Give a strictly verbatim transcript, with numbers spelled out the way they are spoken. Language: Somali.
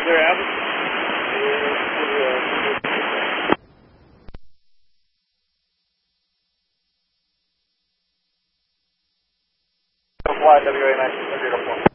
there Abbott? Fly W A nineteen zero four.